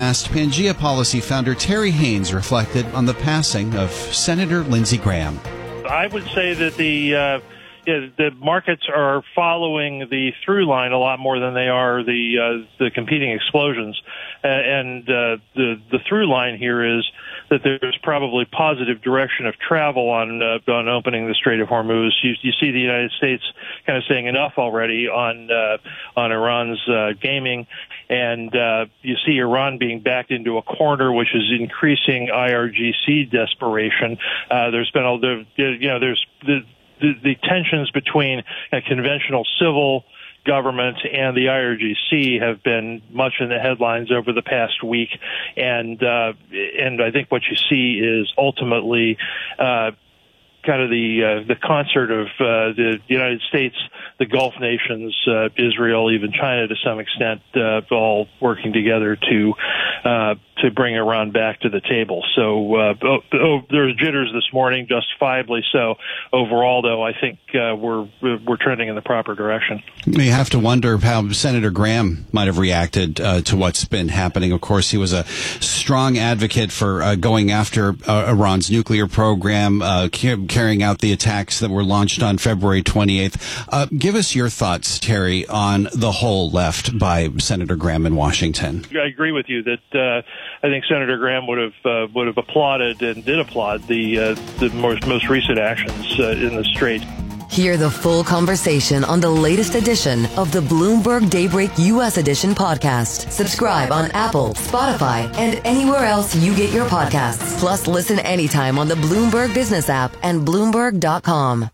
past, Pangea Policy founder Terry Haynes reflected on the passing of Senator Lindsey Graham. I would say that the markets are following the through line a lot more than they are the competing explosions. And the through line here is that there's probably positive direction of travel on opening the Strait of Hormuz. You see the United States kind of saying enough already on Iran's gaming, and you see Iran being backed into a corner, which is increasing IRGC desperation. There's been there's the tensions between a conventional civil government and the IRGC have been much in the headlines over the past week, and I think what you see is ultimately kind of the concert of the United States, the Gulf nations, Israel, even China to some extent, all working together to bring Iran back to the table. So there's jitters this morning, justifiably so. Overall, though, I think we're trending in the proper direction. You have to wonder how Senator Graham might have reacted to what's been happening. Of course, he was a strong advocate for going after Iran's nuclear program, carrying out the attacks that were launched on February 28th. Give us your thoughts, Terry, on the hole left by Senator Graham in Washington. I agree with you that I think Senator Graham would have applauded and did applaud the most recent actions in the Strait. Hear the full conversation on the latest edition of the Bloomberg Daybreak U.S. Edition podcast. Subscribe on Apple, Spotify, and anywhere else you get your podcasts. Plus, listen anytime on the Bloomberg Business app and Bloomberg.com.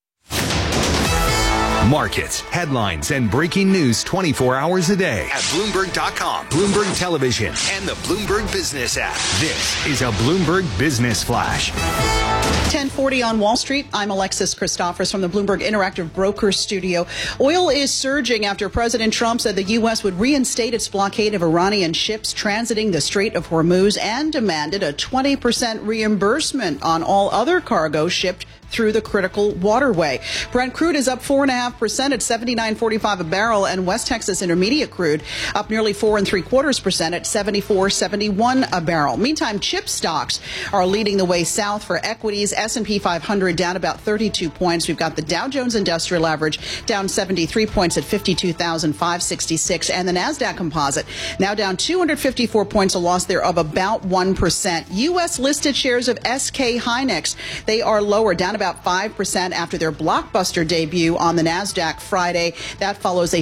Markets, headlines, and breaking news 24 hours a day at Bloomberg.com, Bloomberg Television, and the Bloomberg Business app. This is a Bloomberg Business Flash. 10:40 on Wall Street. I'm Alexis Christophers from the Bloomberg Interactive Brokers Studio. Oil is surging after President Trump said the U.S. would reinstate its blockade of Iranian ships transiting the Strait of Hormuz and demanded a 20% reimbursement on all other cargo shipped through the critical waterway. Brent crude is up 4.5% at $79.45 a barrel, and West Texas Intermediate crude up nearly 4.75% at $74.71 a barrel. Meantime, chip stocks are leading the way south for equities. S&P 500 down about 32 points. We've got the Dow Jones Industrial Average down 73 points at 52,566, and the Nasdaq Composite now down 254 points, a loss there of about 1%. U.S. listed shares of SK Hynix, they are lower, down about 5% after their blockbuster debut on the Nasdaq Friday. That follows a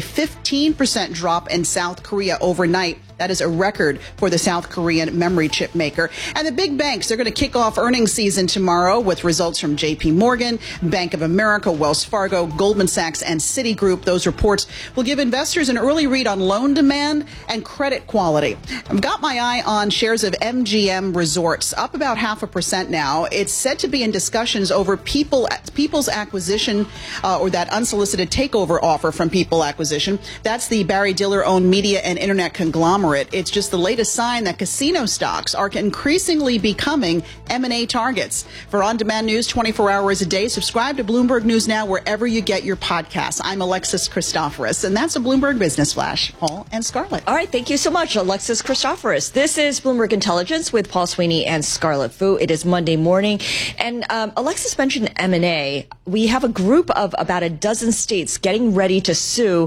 15% drop in South Korea overnight. That is a record for the South Korean memory chip maker. And the big banks, they're going to kick off earnings season tomorrow with results from J.P. Morgan, Bank of America, Wells Fargo, Goldman Sachs, and Citigroup. Those reports will give investors an early read on loan demand and credit quality. I've got my eye on shares of MGM Resorts, up about 0.5% now. It's said to be in discussions over People's Acquisition, or that unsolicited takeover offer from People Acquisition. That's the Barry Diller-owned media and internet conglomerate. It's just the latest sign that casino stocks are increasingly becoming M&A targets. For on-demand news 24 hours a day, subscribe to Bloomberg News Now wherever you get your podcasts. I'm Alexis Christophers, and that's a Bloomberg Business Flash. Paul and Scarlett. All right, thank you so much, Alexis Christophers. This is Bloomberg Intelligence with Paul Sweeney and Scarlett Fu. It is Monday morning, and Alexis mentioned M&A. We have a group of about a dozen states getting ready to sue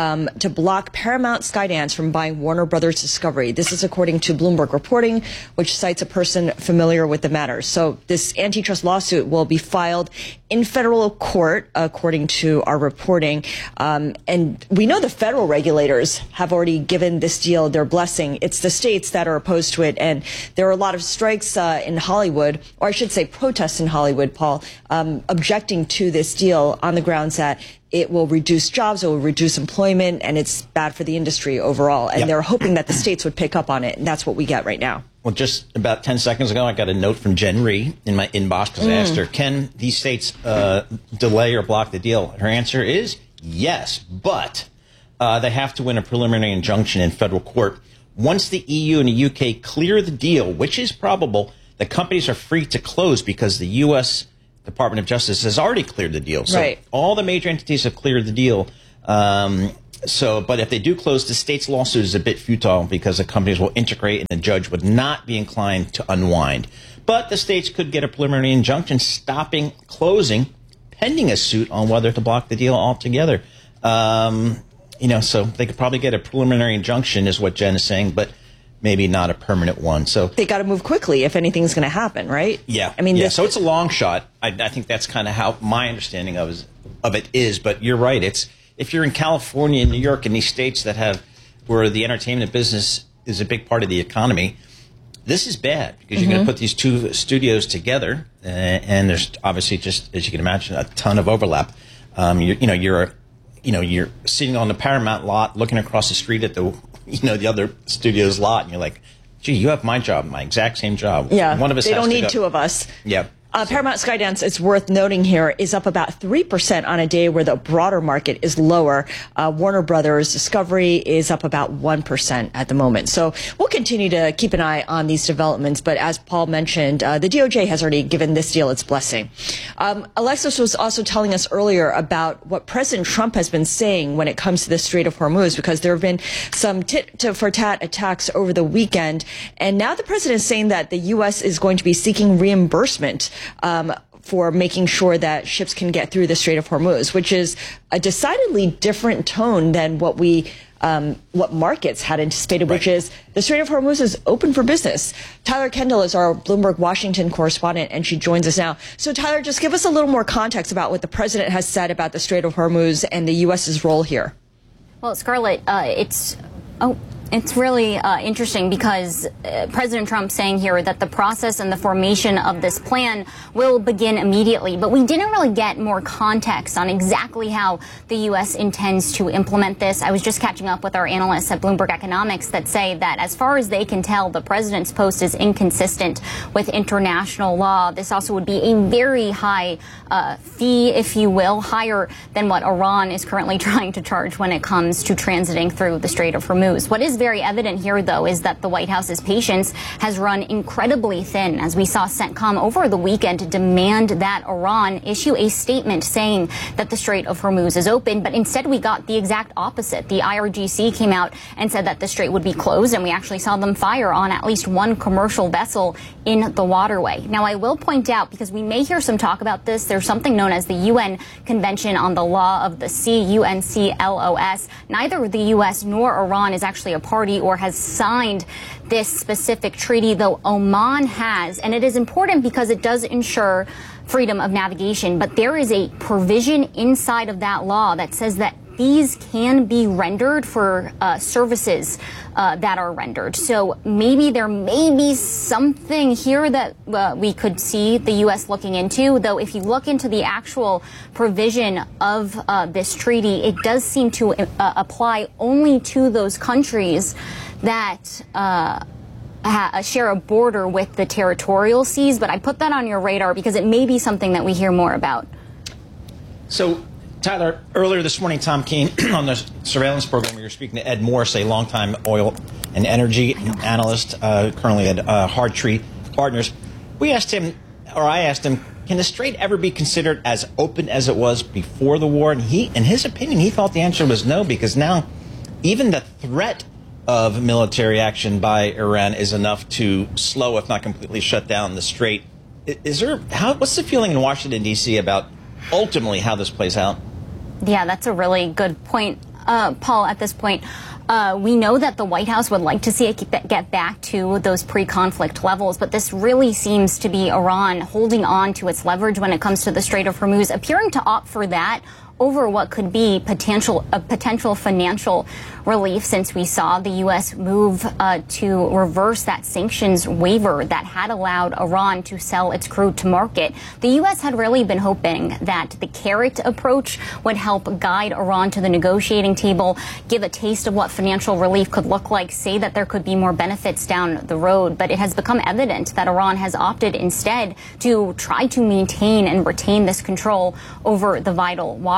to block Paramount Skydance from buying Warner Brothers Discovery. This is according to Bloomberg reporting, which cites a person familiar with the matter. So this antitrust lawsuit will be filed in federal court, according to our reporting. And we know the federal regulators have already given this deal their blessing. It's the states that are opposed to it. And there are a lot of strikes in Hollywood, or I should say protests in Hollywood, Paul, objecting to this deal on the grounds that it will reduce jobs, it will reduce employment, and it's bad for the industry overall. And they're hoping that the states would pick up on it, and that's what we get right now. Well, just about 10 seconds ago, I got a note from Jen Rhee in my inbox because I asked her, can these states delay or block the deal? Her answer is yes, but they have to win a preliminary injunction in federal court. Once the EU and the UK clear the deal, which is probable, the companies are free to close because the U.S. Department of Justice has already cleared the deal. So all the major entities have cleared the deal. But if they do close, the state's lawsuit is a bit futile because the companies will integrate and the judge would not be inclined to unwind. But the states could get a preliminary injunction stopping closing pending a suit on whether to block the deal altogether. So they could probably get a preliminary injunction is what Jen is saying, but maybe not a permanent one. So they got to move quickly if anything's going to happen, right? Yeah. I mean, so it's a long shot. I think that's kind of how my understanding of it is. But you're right. It's if you're in California and New York and these states where the entertainment business is a big part of the economy, this is bad because you're going to put these two studios together, and there's obviously, just as you can imagine, a ton of overlap. You're sitting on the Paramount lot, looking across the street at the other studio's lot, and you're like, "Gee, you have my job, my exact same job." Yeah, one of us. They don't need two of us. Yeah. Paramount Skydance, it's worth noting here, is up about 3% on a day where the broader market is lower. Warner Brothers Discovery is up about 1% at the moment. So we'll continue to keep an eye on these developments. But as Paul mentioned, the DOJ has already given this deal its blessing. Alexis was also telling us earlier about what President Trump has been saying when it comes to the Strait of Hormuz, because there have been some tit-for-tat attacks over the weekend. And now the president is saying that the U.S. is going to be seeking reimbursement for making sure that ships can get through the Strait of Hormuz, which is a decidedly different tone than what markets had anticipated, which is the Strait of Hormuz is open for business. Tyler Kendall is our Bloomberg Washington correspondent, and she joins us now. So, Tyler, just give us a little more context about what the president has said about the Strait of Hormuz and the U.S.'s role here. Well, Scarlett, it's really interesting because President Trump saying here that the process and the formation of this plan will begin immediately. But we didn't really get more context on exactly how the U.S. intends to implement this. I was just catching up with our analysts at Bloomberg Economics that say that as far as they can tell, the president's post is inconsistent with international law. This also would be a very high fee, if you will, higher than what Iran is currently trying to charge when it comes to transiting through the Strait of Hormuz. What is very evident here, though, is that the White House's patience has run incredibly thin, as we saw CENTCOM over the weekend demand that Iran issue a statement saying that the Strait of Hormuz is open. But instead, we got the exact opposite. The IRGC came out and said that the strait would be closed, and we actually saw them fire on at least one commercial vessel in the waterway. Now, I will point out, because we may hear some talk about this, there's something known as the UN Convention on the Law of the Sea, UNCLOS. Neither the U.S. nor Iran is actually a party or has signed this specific treaty, though Oman has. And it is important because it does ensure freedom of navigation. But there is a provision inside of that law that says that these can be rendered for services that are rendered. So maybe there may be something here that we could see the U.S. looking into, though if you look into the actual provision of this treaty, it does seem to apply only to those countries that share a border with the territorial seas. But I put that on your radar because it may be something that we hear more about. So, Tyler, earlier this morning, Tom Keene, on the surveillance program, we were speaking to Ed Morse, a longtime oil and energy analyst, currently at Hardtree Partners. I asked him, can the strait ever be considered as open as it was before the war? And in his opinion, he thought the answer was no, because now even the threat of military action by Iran is enough to slow, if not completely shut down the strait. What's the feeling in Washington, D.C. about ultimately how this plays out? Yeah, that's a really good point, Paul. At this point, we know that the White House would like to see it get back to those pre-conflict levels, but this really seems to be Iran holding on to its leverage when it comes to the Strait of Hormuz, appearing to opt for that over what could be potential financial relief, since we saw the U.S. move to reverse that sanctions waiver that had allowed Iran to sell its crude to market. The U.S. had really been hoping that the carrot approach would help guide Iran to the negotiating table, give a taste of what financial relief could look like, say that there could be more benefits down the road. But it has become evident that Iran has opted instead to try to maintain and retain this control over the vital water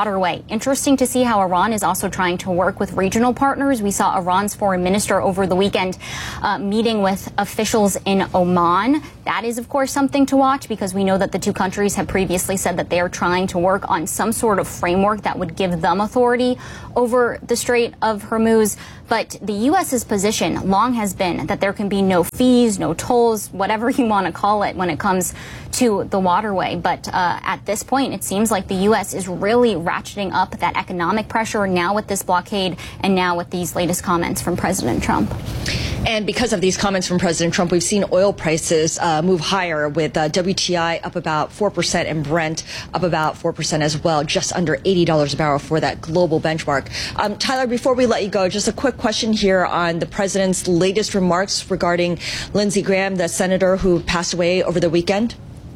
waterway. Interesting to see how Iran is also trying to work with regional partners. We saw Iran's foreign minister over the weekend meeting with officials in Oman. That is, of course, something to watch because we know that the two countries have previously said that they are trying to work on some sort of framework that would give them authority over the Strait of Hormuz. But the U.S.'s position long has been that there can be no fees, no tolls, whatever you want to call it when it comes to the waterway. But at this point, it seems like the U.S. is really ratcheting up that economic pressure now with this blockade and now with these latest comments from President Trump. And because of these comments from President Trump, we've seen oil prices move higher with WTI up about 4% and Brent up about 4% as well, just under $80 a barrel for that global benchmark. Tyler, before we let you go, just a quick question here on the president's latest remarks regarding Lindsey Graham, the senator who passed away over the weekend.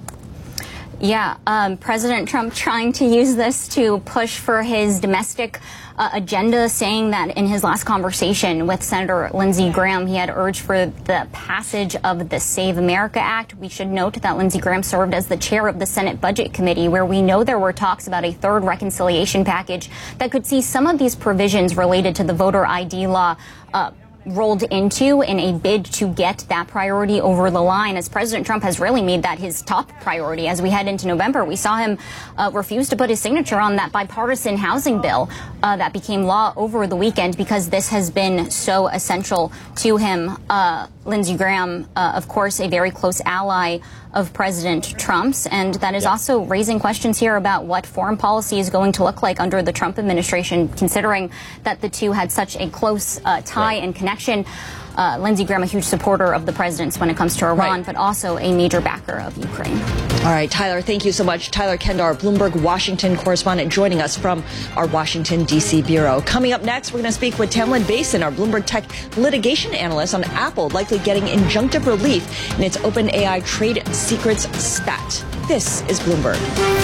Yeah, President Trump trying to use this to push for his domestic agenda, saying that in his last conversation with Senator Lindsey Graham, he had urged for the passage of the Save America Act. We should note that Lindsey Graham served as the chair of the Senate Budget Committee, where we know there were talks about a third reconciliation package that could see some of these provisions related to the voter ID law rolled into in a bid to get that priority over the line, as President Trump has really made that his top priority. As we head into November, we saw him refuse to put his signature on that bipartisan housing bill that became law over the weekend because this has been so essential to him. Lindsey Graham, of course, a very close ally of President Trump's, and that is also raising questions here about what foreign policy is going to look like under the Trump administration, considering that the two had such a close tie and connection. Lindsey Graham, a huge supporter of the president's when it comes to Iran, but also a major backer of Ukraine. All right, Tyler, thank you so much. Tyler Kendar, Bloomberg Washington correspondent, joining us from our Washington, D.C. bureau. Coming up next, we're going to speak with Tamlin Basin, our Bloomberg Tech litigation analyst, on Apple likely getting injunctive relief in its OpenAI trade secrets spat. This is Bloomberg.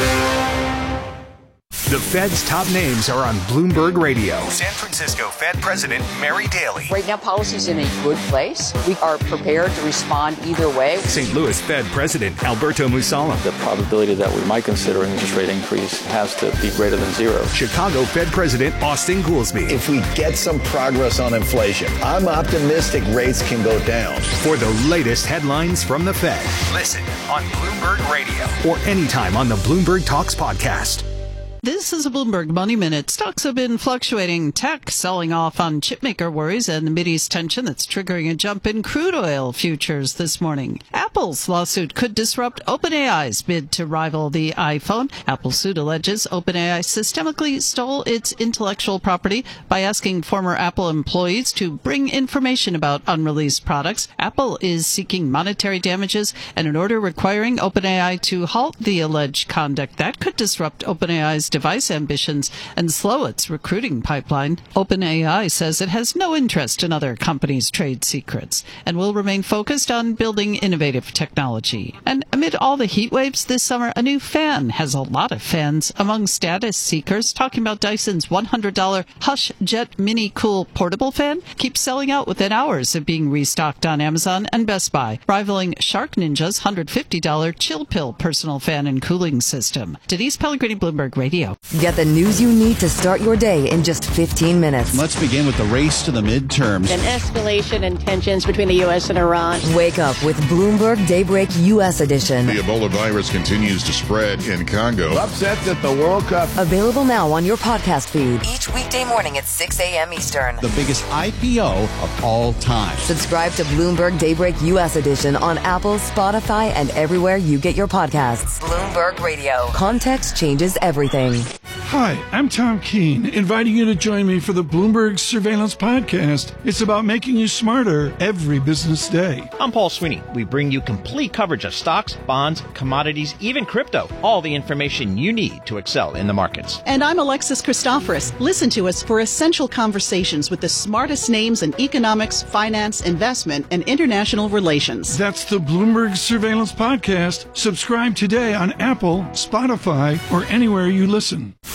The Fed's top names are on Bloomberg Radio. San Francisco Fed President Mary Daly. Right now, policy's in a good place. We are prepared to respond either way. St. Louis Fed President Alberto Musala. The probability that we might consider an interest rate increase has to be greater than zero. Chicago Fed President Austin Goolsbee. If we get some progress on inflation, I'm optimistic rates can go down. For the latest headlines from the Fed, listen on Bloomberg Radio or anytime on the Bloomberg Talks podcast. This is a Bloomberg Money Minute. Stocks have been fluctuating. Tech selling off on chipmaker worries and the Mideast tension that's triggering a jump in crude oil futures this morning. Apple's lawsuit could disrupt OpenAI's bid to rival the iPhone. Apple's suit alleges OpenAI systemically stole its intellectual property by asking former Apple employees to bring information about unreleased products. Apple is seeking monetary damages and an order requiring OpenAI to halt the alleged conduct that could disrupt OpenAI's device ambitions and slow its recruiting pipeline. OpenAI says it has no interest in other companies' trade secrets and will remain focused on building innovative technology. And amid all the heat waves this summer, a new fan has a lot of fans among status seekers. Talking about Dyson's $100 Hush Jet Mini Cool portable fan keeps selling out within hours of being restocked on Amazon and Best Buy, rivaling Shark Ninja's $150 Chill Pill personal fan and cooling system. Denise Pellegrini, Bloomberg Radio. Get the news you need to start your day in just 15 minutes. Let's begin with the race to the midterms. An escalation in tensions between the U.S. and Iran. Wake up with Bloomberg Daybreak U.S. edition. The Ebola virus continues to spread in Congo. Upsets at the World Cup. Available now on your podcast feed. Each weekday morning at 6 a.m. Eastern. The biggest IPO of all time. Subscribe to Bloomberg Daybreak U.S. edition on Apple, Spotify, and everywhere you get your podcasts. Bloomberg Radio. Context changes everything. Hi, I'm Tom Keene, inviting you to join me for the Bloomberg Surveillance Podcast. It's about making you smarter every business day. I'm Paul Sweeney. We bring you complete coverage of stocks, bonds, commodities, even crypto. All the information you need to excel in the markets. And I'm Alexis Christoforous. Listen to us for essential conversations with the smartest names in economics, finance, investment, and international relations. That's the Bloomberg Surveillance Podcast. Subscribe today on Apple, Spotify, or anywhere you listen.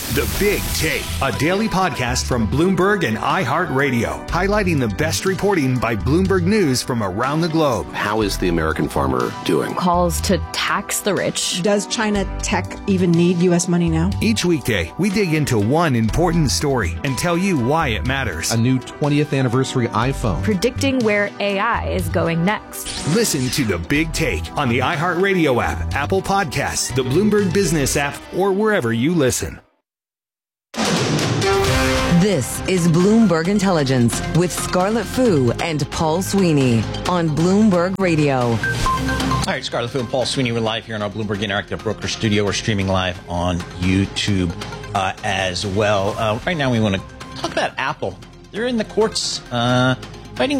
The Big Take, a daily podcast from Bloomberg and iHeartRadio, highlighting the best reporting by Bloomberg News from around the globe. How is the American farmer doing? Calls to tax the rich. Does China tech even need U.S. money now? Each weekday, we dig into one important story and tell you why it matters. A new 20th anniversary iPhone. Predicting where AI is going next. Listen to The Big Take on the iHeartRadio app, Apple Podcasts, the Bloomberg Business app, or wherever you listen. This is Bloomberg Intelligence with Scarlett Fu and Paul Sweeney on Bloomberg Radio. All right, Scarlett Fu and Paul Sweeney, we're live here in our Bloomberg Interactive Broker Studio. We're streaming live on YouTube as well. Right now we want to talk about Apple. They're in the courts fighting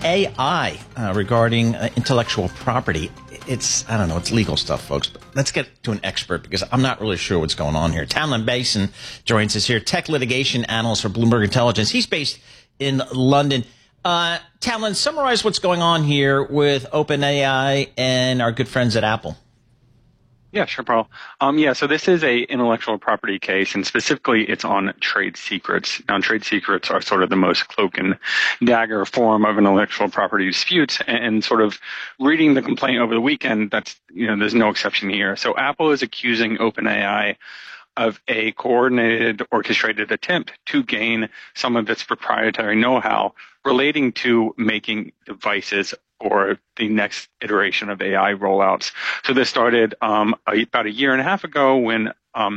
OpenAI regarding intellectual property. It's legal stuff, folks. But let's get to an expert because I'm not really sure what's going on here. Tamlin Basin joins us here, tech litigation analyst for Bloomberg Intelligence. He's based in London. Tamlin, summarize what's going on here with OpenAI and our good friends at Apple. Yeah, sure, Paul. So this is a intellectual property case, and specifically it's on trade secrets. Now, trade secrets are sort of the most cloak and dagger form of intellectual property disputes, and sort of reading the complaint over the weekend, there's no exception here. So Apple is accusing OpenAI of a coordinated, orchestrated attempt to gain some of its proprietary know-how relating to making devices or the next iteration of AI rollouts. So this started about a year and a half ago when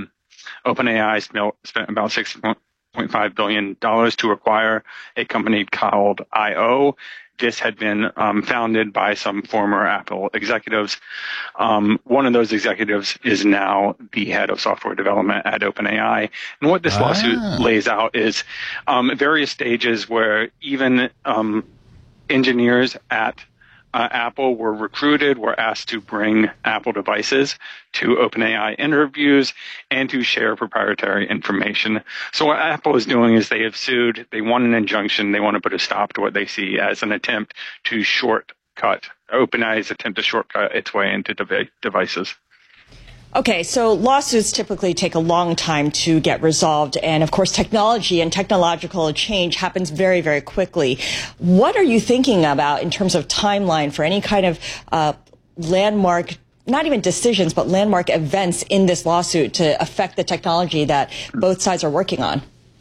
OpenAI spent about $6.5 billion to acquire a company called I.O. This had been founded by some former Apple executives. One of those executives is now the head of software development at OpenAI. And what this lawsuit lays out is various stages where even engineers at Apple were recruited, were asked to bring Apple devices to OpenAI interviews and to share proprietary information. So what Apple is doing is they have sued, they want an injunction, they want to put a stop to what they see as an attempt to shortcut, OpenAI's attempt to shortcut its way into devices. Okay, so lawsuits typically take a long time to get resolved. And of course, technology and technological change happens very, very quickly. What are you thinking about in terms of timeline for any kind of landmark, not even decisions, but landmark events in this lawsuit to affect the technology that both sides are working on?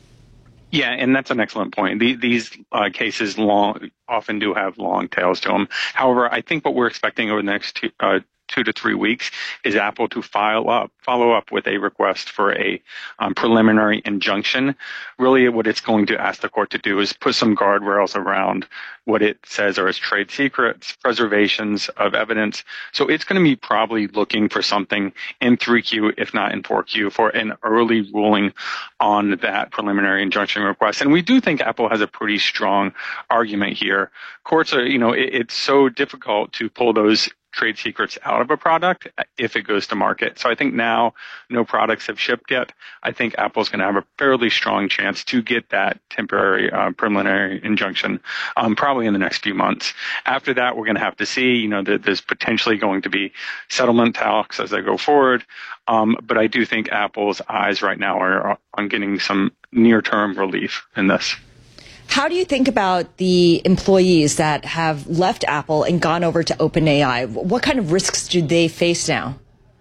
Yeah, and that's an excellent point. These cases often do have long tails to them. However, I think what we're expecting over the next 2 to 3 weeks is Apple to follow up with a request for a preliminary injunction. Really, what it's going to ask the court to do is put some guardrails around what it says are its trade secrets, preservations of evidence. So it's going to be probably looking for something in 3Q, if not in 4Q, for an early ruling on that preliminary injunction request. And we do think Apple has a pretty strong argument here. Courts are, it's so difficult to pull those trade secrets out of a product if it goes to market. So I think now no products have shipped yet. I think Apple's going to have a fairly strong chance to get that temporary preliminary injunction probably in the next few months. After that, we're going to have to see, there's potentially going to be settlement talks as they go forward. But I do think Apple's eyes right now are on getting some near-term relief in this. How do you think about the employees that have left Apple and gone over to OpenAI? What kind of risks do they face now?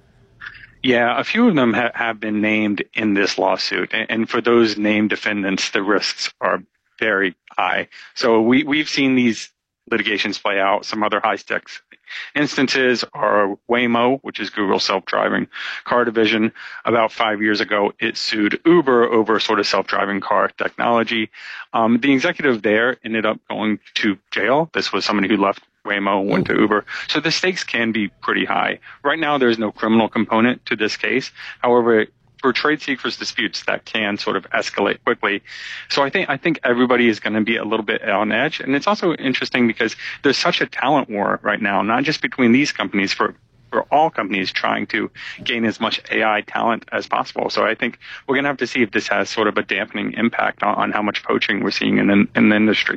Yeah, a few of them have been named in this lawsuit. And for those named defendants, the risks are very high. So we've seen these litigations play out. Some other high-stakes instances are Waymo, which is Google's self-driving car division. About 5 years ago, it sued Uber over sort of self-driving car technology. The executive there ended up going to jail. This was somebody who left Waymo, went to Uber. So the stakes can be pretty high. Right now, there's no criminal component to this case. However, for trade secrets disputes, that can sort of escalate quickly. So I think everybody is going to be a little bit on edge. And it's also interesting because there's such a talent war right now, not just between these companies, for all companies trying to gain as much AI talent as possible. So I think we're going to have to see if this has sort of a dampening impact on how much poaching we're seeing in the industry.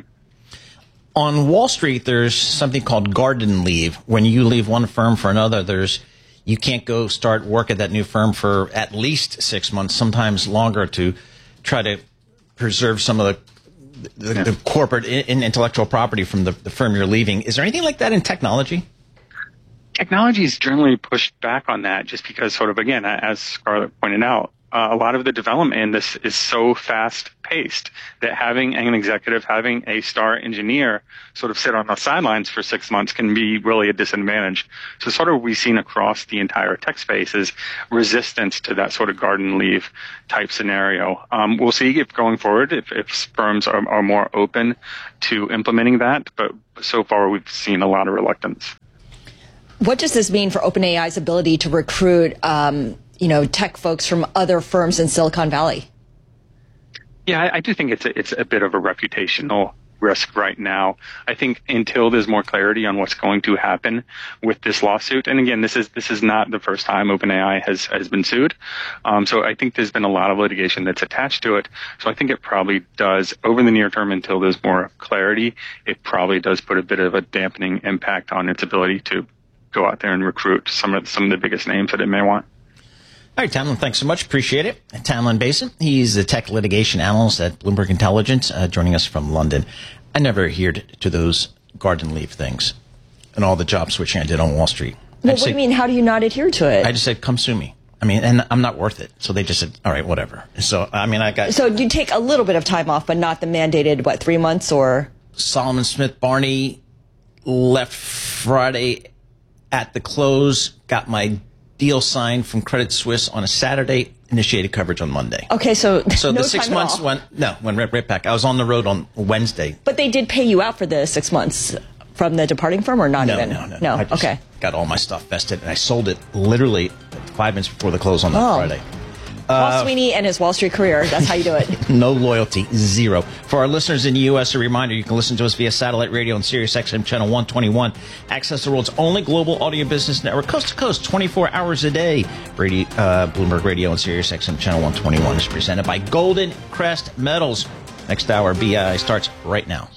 On Wall Street, there's something called garden leave. When you leave one firm for another, you can't go start work at that new firm for at least 6 months, sometimes longer, to try to preserve some of the corporate intellectual property from the firm you're leaving. Is there anything like that in technology? Technology is generally pushed back on that just because, sort of, again, as Scarlett pointed out, a lot of the development in this is so fast-paced that having an executive, having a star engineer sort of sit on the sidelines for 6 months can be really a disadvantage. So sort of we've seen across the entire tech space is resistance to that sort of garden leave type scenario. We'll see if going forward, if firms are more open to implementing that, but so far we've seen a lot of reluctance. What does this mean for OpenAI's ability to recruit tech folks from other firms in Silicon Valley? Yeah, I do think it's a bit of a reputational risk right now. I think until there's more clarity on what's going to happen with this lawsuit, and again, this is not the first time OpenAI has been sued. So I think there's been a lot of litigation that's attached to it. So I think it probably does, over the near term, until there's more clarity, it probably does put a bit of a dampening impact on its ability to go out there and recruit some of the biggest names that it may want. All right, Tamlin, thanks so much. Appreciate it. Tamlin Basin, he's the tech litigation analyst at Bloomberg Intelligence, joining us from London. I never adhered to those garden leave things and all the job switching I did on Wall Street. Well, what do you mean? How do you not adhere to it? I just said, come sue me. I mean, and I'm not worth it. So they just said, all right, whatever. So, I mean, So you take a little bit of time off, but not the mandated, 3 months or? Solomon Smith Barney left Friday at the close, got my deal signed from Credit Suisse on a Saturday, initiated coverage on Monday. Okay, so no the 6 months went right back. I was on the road on Wednesday. But they did pay you out for the 6 months from the departing firm, or not even? No. I just got all my stuff vested, and I sold it literally 5 minutes before the close on that Friday. Paul Sweeney and his Wall Street career. That's how you do it. No loyalty, zero. For our listeners in the U.S., a reminder, you can listen to us via satellite radio on Sirius XM Channel 121. Access the world's only global audio business network, coast to coast, 24 hours a day. Bloomberg Radio on Sirius XM Channel 121 is presented by Golden Crest Metals. Next hour, BI starts right now.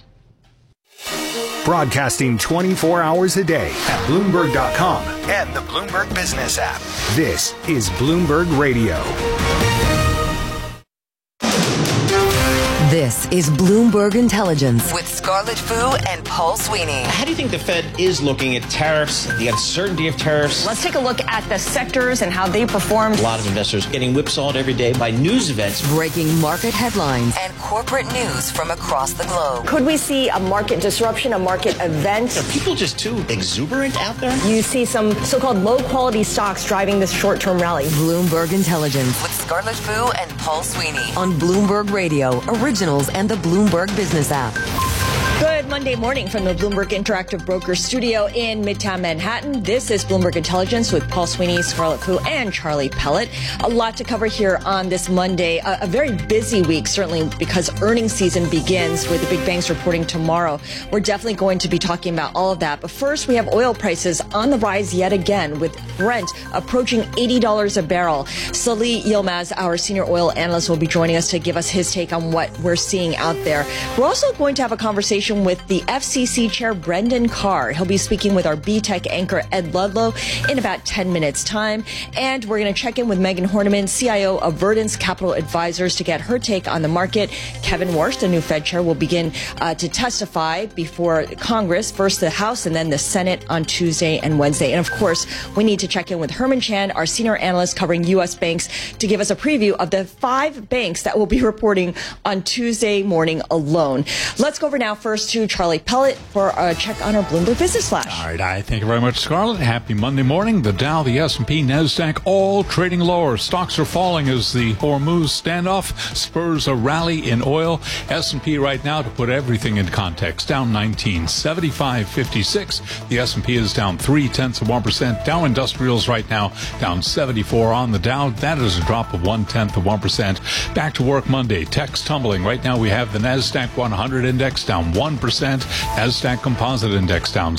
Broadcasting 24 hours a day at Bloomberg.com and the Bloomberg Business app. This is Bloomberg Radio. This is Bloomberg Intelligence with Scarlett Fu and Paul Sweeney. How do you think the Fed is looking at tariffs, the uncertainty of tariffs? Let's take a look at the sectors and how they performed. A lot of investors getting whipsawed every day by news events. Breaking market headlines and corporate news from across the globe. Could we see a market disruption, a market event? Are people just too exuberant out there? You see some so-called low-quality stocks driving this short-term rally. Bloomberg Intelligence with Scarlett Fu and Paul Sweeney on Bloomberg Radio, Originals and the Bloomberg Business app. Good Monday morning from the Bloomberg Interactive Brokers studio in Midtown Manhattan. This is Bloomberg Intelligence with Paul Sweeney, Scarlett Fu, and Charlie Pellet. A lot to cover here on this Monday. A very busy week, certainly because earnings season begins with the big banks reporting tomorrow. We're definitely going to be talking about all of that. But first, we have oil prices on the rise yet again, with Brent approaching $80 a barrel. Salih Yilmaz, our senior oil analyst, will be joining us to give us his take on what we're seeing out there. We're also going to have a conversation with the FCC chair, Brendan Carr. He'll be speaking with our B-Tech anchor, Ed Ludlow, in about 10 minutes' time. And we're going to check in with Megan Horniman, CIO of Verdance Capital Advisors, to get her take on the market. Kevin Warsh, the new Fed chair, will begin to testify before Congress, first the House and then the Senate on Tuesday and Wednesday. And of course, we need to check in with Herman Chan, our senior analyst covering U.S. banks, to give us a preview of the 5 banks that will be reporting on Tuesday morning alone. Let's go over now first to Charlie Pellet for a check on our Bloomberg Business Flash. All right, thank you very much, Scarlett. Happy Monday morning. The Dow, the S&P, NASDAQ, all trading lower. Stocks are falling as the Hormuz standoff spurs a rally in oil. S&P right now, to put everything in context, down 19, 75.56. The S&P is down 0.3%. Dow Industrials right now down 74 on the Dow. That is a drop of 0.1%. Back to work Monday. Tech's tumbling. Right now we have the NASDAQ 100 index down 1%. Nasdaq Composite Index down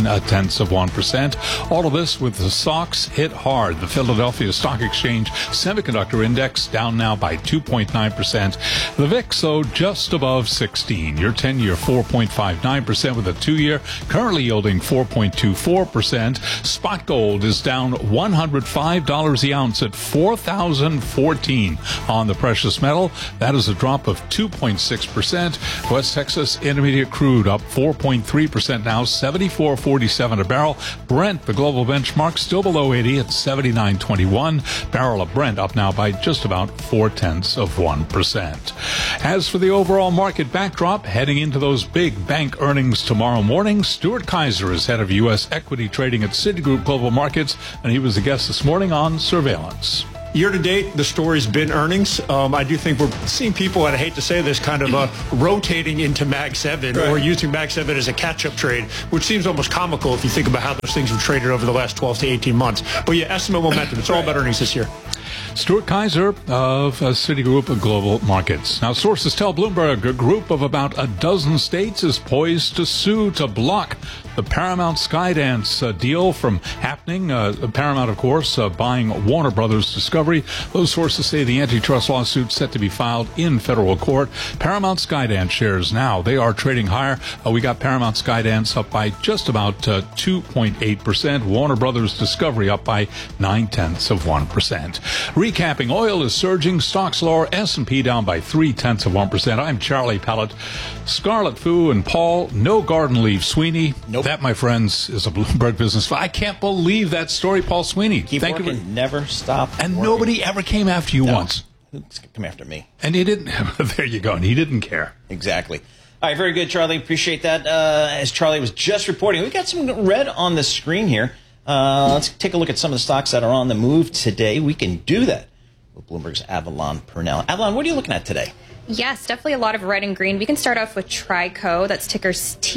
0.7%. All of this with the stocks hit hard. The Philadelphia Stock Exchange Semiconductor Index down now by 2.9%. The VIX, though, just above 16. Your 10-year 4.59% with a 2-year currently yielding 4.24%. Spot gold is down $105 the ounce at $4,014 on the precious metal. That is a drop of 2.6%. West Texas Intermediate crude up 4.3% now, 74.47 a barrel. Brent, the global benchmark, still below 80 at 79.21. Barrel of Brent up now by just about 0.4%. As for the overall market backdrop, heading into those big bank earnings tomorrow morning, Stuart Kaiser is head of U.S. equity trading at Citigroup Global Markets, and he was the guest this morning on Surveillance. Year to date, the story's been earnings. I do think we're seeing people, and I hate to say this, kind of rotating into Mag 7 or using Mag 7 as a catch-up trade, which seems almost comical if you think about how those things have traded over the last 12 to 18 months. But yeah, estimate momentum. It's all about earnings this year. Stuart Kaiser of Citigroup Global Markets. Now, sources tell Bloomberg a group of about a dozen states is poised to sue to block the Paramount Skydance deal from happening. Paramount, of course, buying Warner Brothers Discovery. Those sources say the antitrust lawsuit set to be filed in federal court. Paramount Skydance shares now, they are trading higher. We got Paramount Skydance up by just about 2.8%. Warner Brothers Discovery up by 0.9%. Recapping, oil is surging, stocks lower, S&P down by 0.3%. I'm Charlie Pellet. Scarlet Fu and Paul, no garden leave Sweeney. Nope. That, my friends, is a Bloomberg business. I can't believe that story, Paul Sweeney. Keep Thank working, you. never stop And working. nobody ever came after you once. Who's gonna come after me? And he didn't. There you go. And he didn't care. Exactly. All right, very good, Charlie. Appreciate that. As Charlie was just reporting, we got some red on the screen here. Let's take a look at some of the stocks that are on the move today. We can do that with Bloomberg's Avalon Purnell. Avalon, what are you looking at today? Yes, definitely a lot of red and green. We can start off with Trico, that's ticker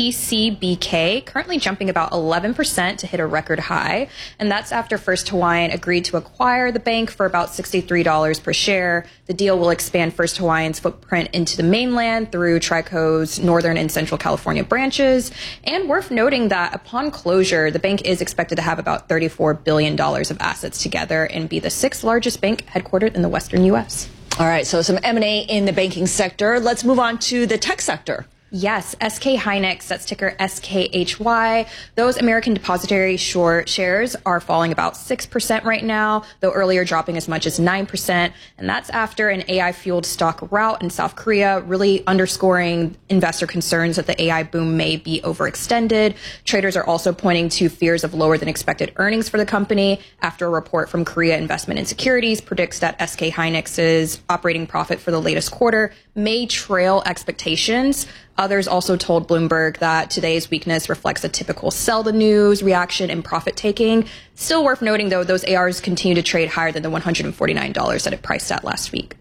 TCBK, currently jumping about 11% to hit a record high. And that's after First Hawaiian agreed to acquire the bank for about $63 per share. The deal will expand First Hawaiian's footprint into the mainland through Trico's Northern and Central California branches. And worth noting that upon closure, the bank is expected to have about $34 billion of assets together and be the sixth largest bank headquartered in the Western U.S. All right, so some M&A in the banking sector. Let's move on to the tech sector. Yes, SK Hynix, that's ticker SKHY. Those American Depository shares are falling about 6% right now, though earlier dropping as much as 9%. And that's after an AI-fueled stock rout in South Korea, really underscoring investor concerns that the AI boom may be overextended. Traders are also pointing to fears of lower than expected earnings for the company after a report from Korea Investment and Securities predicts that SK Hynix's operating profit for the latest quarter may trail expectations. Others also told Bloomberg that today's weakness reflects a typical sell the news reaction and profit taking. Still worth noting, though, those ARs continue to trade higher than the $149 that it priced at last week.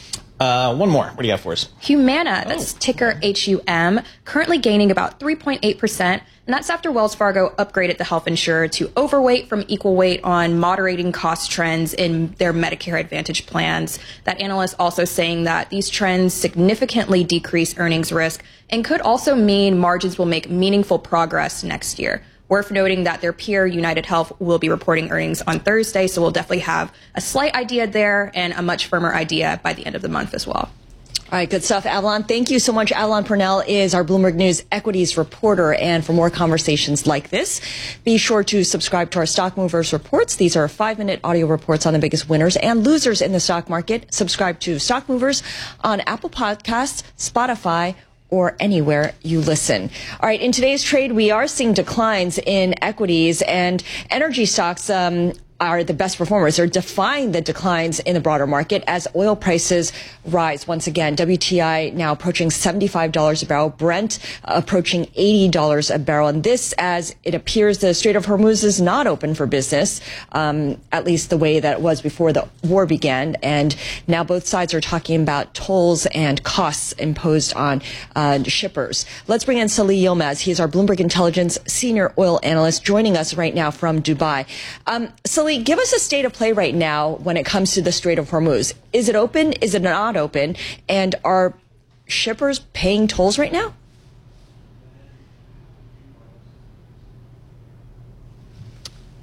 One more. What do you have for us? Humana, that's ticker HUM, currently gaining about 3.8%. And that's after Wells Fargo upgraded the health insurer to overweight from equal weight on moderating cost trends in their Medicare Advantage plans. That analyst also saying that these trends significantly decrease earnings risk and could also mean margins will make meaningful progress next year. Worth noting that their peer, United Health, will be reporting earnings on Thursday, so we'll definitely have a slight idea there and a much firmer idea by the end of the month as well. All right, good stuff, Avalon. Thank you so much. Avalon Purnell is our Bloomberg News equities reporter. And for more conversations like this, be sure to subscribe to our Stock Movers reports. These are 5-minute audio reports on the biggest winners and losers in the stock market. Subscribe to Stock Movers on Apple Podcasts, Spotify, or anywhere you listen. All right, in today's trade, we are seeing declines in equities, and energy stocks are the best performers. They're defying the declines in the broader market as oil prices rise once again. WTI now approaching $75 a barrel, Brent approaching $80 a barrel. And this, as it appears the Strait of Hormuz is not open for business, at least the way that it was before the war began. And now both sides are talking about tolls and costs imposed on shippers. Let's bring in Salih Yilmaz. He is our Bloomberg Intelligence senior oil analyst joining us right now from Dubai. Salih, give us a state of play right now when it comes to the Strait of Hormuz. Is it open? Is it not open? And are shippers paying tolls right now?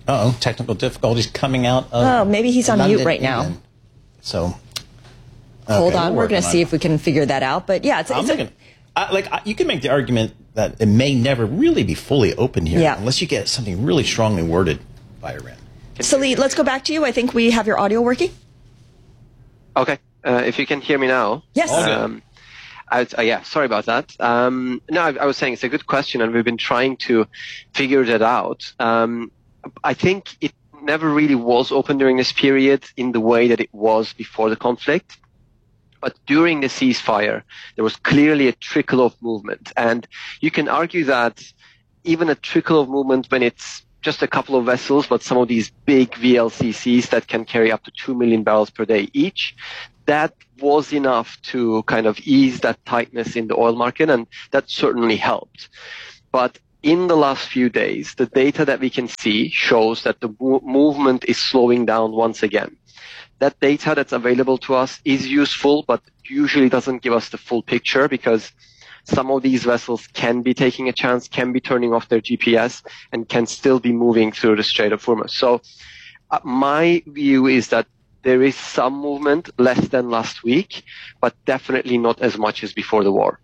Uh-oh, technical difficulties coming out of maybe he's on London, mute right now. England. So, hold on, we're going to see if we can figure that out. But yeah, you can make the argument that it may never really be fully open here unless you get something really strongly worded by Iran. Salih, let's go back to you. I think we have your audio working. Okay, if you can hear me now. Yes. Sorry about that. I was saying it's a good question, and we've been trying to figure that out. I think it never really was open during this period in the way that it was before the conflict. But during the ceasefire, there was clearly a trickle of movement. And you can argue that even a trickle of movement when it's just a couple of vessels, but some of these big VLCCs that can carry up to 2 million barrels per day each, that was enough to kind of ease that tightness in the oil market, and that certainly helped. But in the last few days, the data that we can see shows that the movement is slowing down once again. That data that's available to us is useful, but usually doesn't give us the full picture because some of these vessels can be taking a chance, can be turning off their GPS, and can still be moving through the Strait of Hormuz. So my view is that there is some movement, less than last week, but definitely not as much as before the war.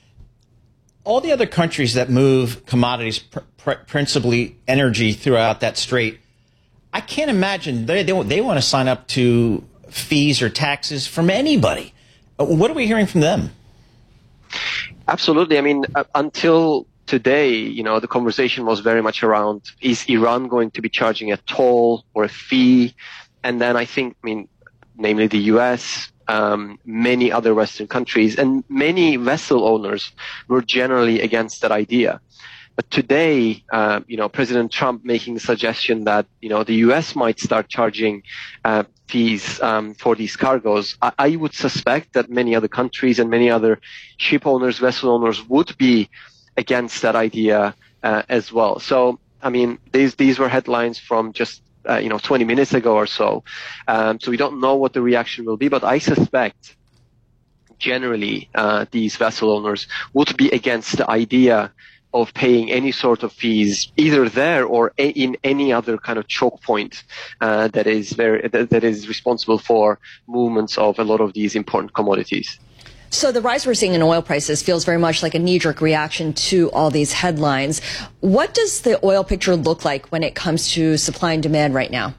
All the other countries that move commodities, principally energy, throughout that strait, I can't imagine they want to sign up to fees or taxes from anybody. What are we hearing from them? Absolutely. I mean, until today, the conversation was very much around, is Iran going to be charging a toll or a fee? And then namely the U.S., many other Western countries, and many vessel owners were generally against that idea. But today, President Trump making the suggestion that, the U.S. might start charging fees for these cargoes, I would suspect that many other countries and many other ship owners, vessel owners would be against that idea as well. So, these were headlines from just 20 minutes ago or so. So we don't know what the reaction will be, but I suspect generally these vessel owners would be against the idea of paying any sort of fees either there or in any other kind of choke point that is responsible for movements of a lot of these important commodities. So the rise we're seeing in oil prices feels very much like a knee-jerk reaction to all these headlines. What does the oil picture look like when it comes to supply and demand right now?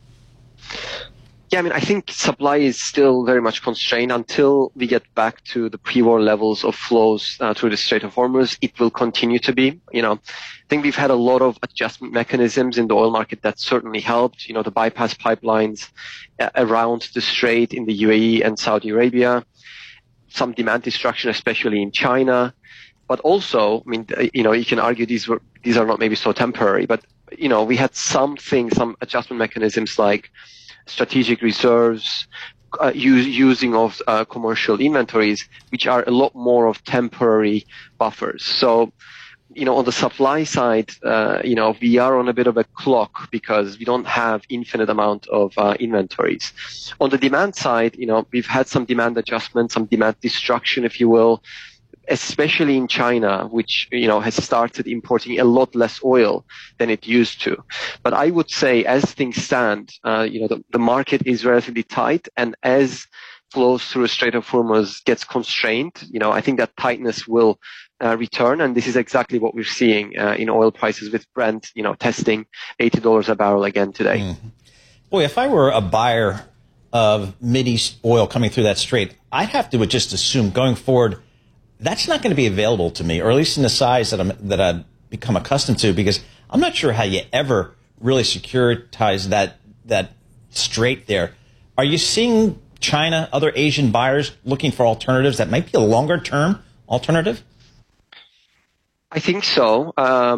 Yeah, I think supply is still very much constrained until we get back to the pre-war levels of flows through the Strait of Hormuz. It will continue to be. I think we've had a lot of adjustment mechanisms in the oil market that certainly helped. The bypass pipelines around the strait in the UAE and Saudi Arabia. Some demand destruction, especially in China, but also, you can argue these are not maybe so temporary, but we had some adjustment mechanisms like strategic reserves, using of commercial inventories, which are a lot more of temporary buffers. So, on the supply side, we are on a bit of a clock because we don't have infinite amount of inventories. On the demand side, we've had some demand adjustments, some demand destruction, if you will, especially in China, which, has started importing a lot less oil than it used to. But I would say as things stand, the market is relatively tight, and as flows through the Strait of Hormuz gets constrained, I think that tightness will return, and this is exactly what we're seeing in oil prices with Brent, testing $80 a barrel again today. Mm. Boy, if I were a buyer of Mideast oil coming through that strait, I'd have to just assume going forward that's not going to be available to me, or at least in the size that I've become accustomed to, because I'm not sure how you ever really securitize that strait there. Are you seeing China, other Asian buyers looking for alternatives that might be a longer-term alternative? I think so.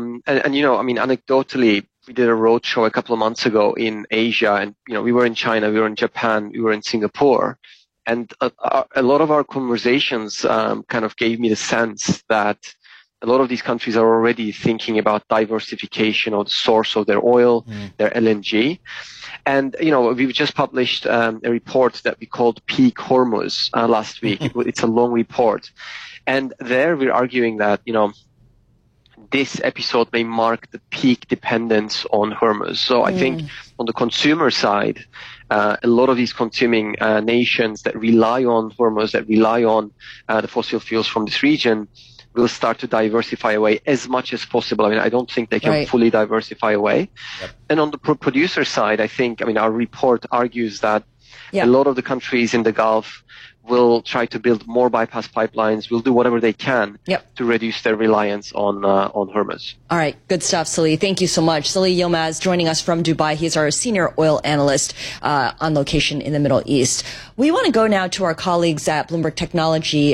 Anecdotally, we did a roadshow a couple of months ago in Asia, and, we were in China, we were in Japan, we were in Singapore. And a lot of our conversations kind of gave me the sense that a lot of these countries are already thinking about diversification of the source of their oil, their LNG. And, we've just published a report that we called Peak Hormuz last week. It's a long report. And there we're arguing that, this episode may mark the peak dependence on Hormuz. So I think on the consumer side, a lot of these consuming nations that rely on Hormuz, that rely on the fossil fuels from this region, will start to diversify away as much as possible. I mean, I don't think they can fully diversify away. Yep. And on the producer side, I think, our report argues that a lot of the countries in the Gulf will try to build more bypass pipelines, will do whatever they can to reduce their reliance on Hormuz. All right, good stuff, Salih. Thank you so much. Salih Yilmaz joining us from Dubai. He's our senior oil analyst on location in the Middle East. We want to go now to our colleagues at Bloomberg Technology.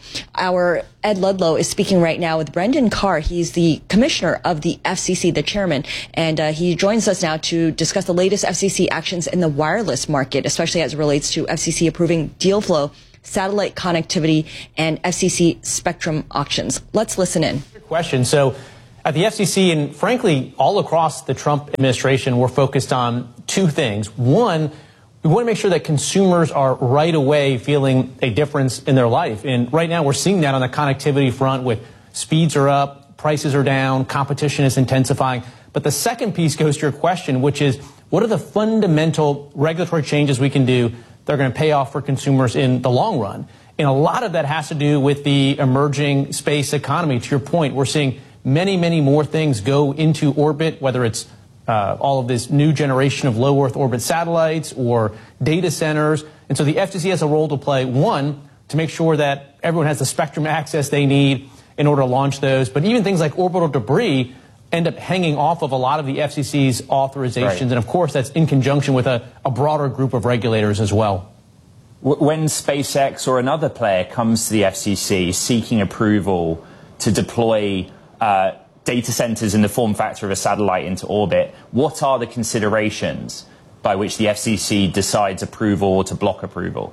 Our Ed Ludlow is speaking right now with Brendan Carr. He's the commissioner of the FCC, the chairman, and he joins us now to discuss the latest FCC actions in the wireless market, especially as it relates to FCC approving deal flow, satellite connectivity, and FCC spectrum auctions. Let's listen in. Good question. So at the FCC and frankly all across the Trump administration, we're focused on two things. One, we want to make sure that consumers are right away feeling a difference in their life. And right now we're seeing that on the connectivity front with speeds are up, prices are down, competition is intensifying. But the second piece goes to your question, which is what are the fundamental regulatory changes we can do that are going to pay off for consumers in the long run? And a lot of that has to do with the emerging space economy. To your point, we're seeing many, many more things go into orbit, whether it's all of this new generation of low Earth orbit satellites or data centers. And so the FCC has a role to play, one, to make sure that everyone has the spectrum access they need in order to launch those. But even things like orbital debris end up hanging off of a lot of the FCC's authorizations. Right. And of course, that's in conjunction with a broader group of regulators as well. When SpaceX or another player comes to the FCC seeking approval to deploy data centers in the form factor of a satellite into orbit, what are the considerations by which the FCC decides approval or to block approval?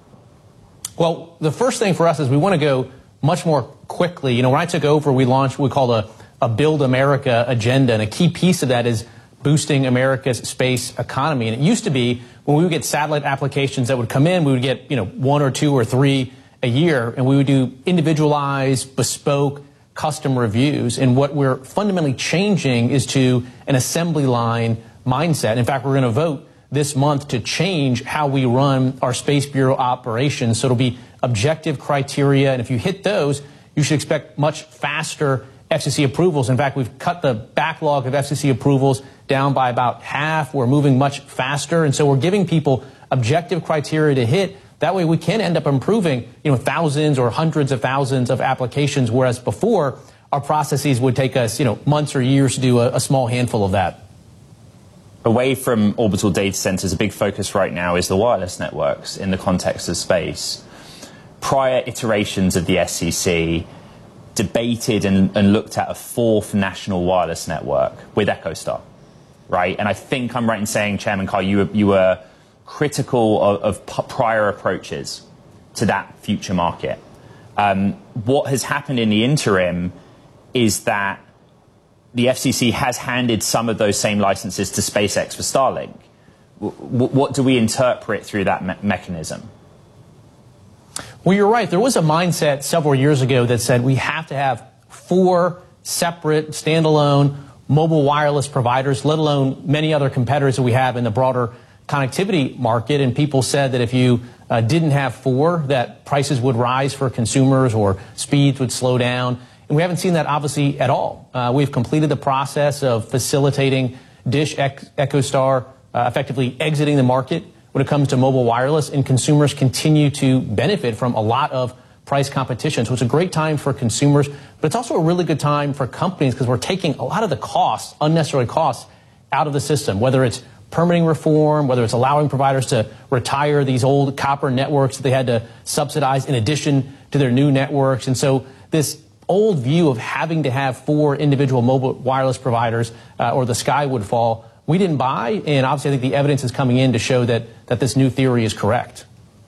Well, the first thing for us is we want to go much more quickly. You know, when I took over, we launched what we called a Build America agenda, and a key piece of that is boosting America's space economy. And it used to be when we would get satellite applications that would come in, we would get, 1 or 2 or 3 a year, and we would do individualized, bespoke, custom reviews. And what we're fundamentally changing is to an assembly line mindset. In fact, we're going to vote this month to change how we run our Space Bureau operations. So it'll be objective criteria, and if you hit those, you should expect much faster FCC approvals. In fact, we've cut the backlog of FCC approvals down by about half. We're moving much faster, and so we're giving people objective criteria to hit. That way we can end up improving, thousands or hundreds of thousands of applications, whereas before our processes would take us, months or years to do a small handful of that. Away from orbital data centers, a big focus right now is the wireless networks in the context of space. Prior iterations of the FCC debated and looked at a fourth national wireless network with EchoStar, right? And I think I'm right in saying, Chairman Carr, you were critical of prior approaches to that future market. What has happened in the interim is that the FCC has handed some of those same licenses to SpaceX for Starlink. What do we interpret through that mechanism? Well, you're right. There was a mindset several years ago that said we have to have 4 separate, standalone mobile wireless providers, let alone many other competitors that we have in the broader connectivity market. And people said that if you didn't have 4, that prices would rise for consumers or speeds would slow down. And we haven't seen that obviously at all. We've completed the process of facilitating Dish EchoStar effectively exiting the market when it comes to mobile wireless, and consumers continue to benefit from a lot of price competition. So it's a great time for consumers, but it's also a really good time for companies because we're taking a lot of the costs, unnecessary costs, out of the system, whether it's permitting reform, whether it's allowing providers to retire these old copper networks that they had to subsidize in addition to their new networks. And so this old view of having to have 4 individual mobile wireless providers or the sky would fall, we didn't buy, and obviously I think the evidence is coming in to show that this new theory is correct.